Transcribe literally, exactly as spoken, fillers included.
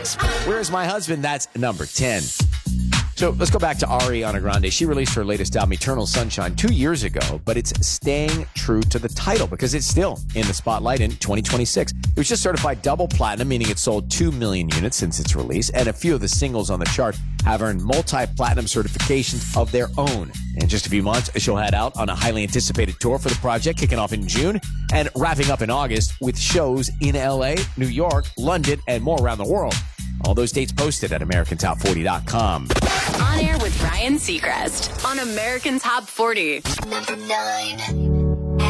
Where's My Husband? That's number ten. So let's go back to Ariana Grande. She released her latest album, Eternal Sunshine, two years ago, but it's staying true to the title because it's still in the spotlight in twenty twenty-six. It was just certified double platinum, meaning it sold two million units since its release, and a few of the singles on the chart have earned multi-platinum certifications of their own. In just a few months, she'll head out on a highly anticipated tour for the project, kicking off in June and wrapping up in August with shows in L A, New York, London, and more around the world. All those dates posted at American Top forty dot com. On air with Ryan Seacrest on American Top forty. Number nine.